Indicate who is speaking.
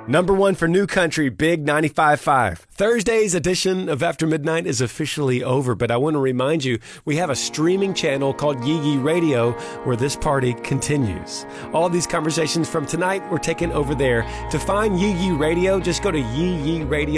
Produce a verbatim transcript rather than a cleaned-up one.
Speaker 1: Number one for New Country, Big ninety-five point five. Thursday's edition of After Midnight is officially over, but I want to remind you, we have a streaming channel called Yee Yee Radio where this party continues. All these conversations from tonight were taken over there. To find Yee Yee Radio, just go to yee yee radio